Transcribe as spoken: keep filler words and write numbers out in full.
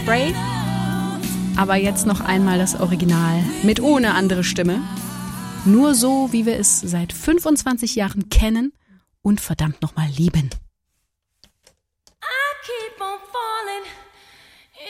Hairspray. Aber jetzt noch einmal das Original mit ohne andere Stimme. Nur so, wie wir es seit fünfundzwanzig Jahren kennen und verdammt nochmal lieben. I keep on falling